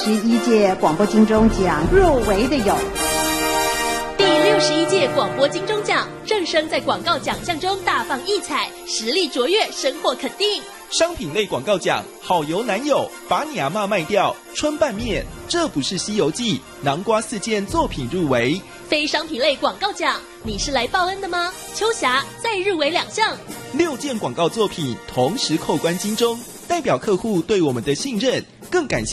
11届广播金钟奖入围的有第61届广播金钟奖，正声在广告奖项中大放异彩，实力卓越，深获肯定。 商品类广告奖，好油男友，把你阿嬷卖掉，春拌面，这不是西游记，南瓜4件作品入围。 非商品类广告奖，你是来报恩的吗？秋霞再入围2项 ，6件广告作品同时扣关金钟，代表客户对我们的信任，更感谢